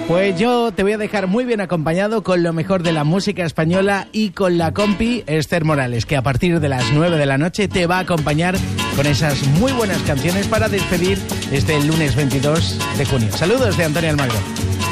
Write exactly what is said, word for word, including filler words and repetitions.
Pues yo te voy a dejar muy bien acompañado con lo mejor de la música española y con la compi Esther Morales, que a partir de las nueve de la noche te va a acompañar con esas muy buenas canciones para despedir este lunes veintidós de junio. Saludos de Antonio Almagro.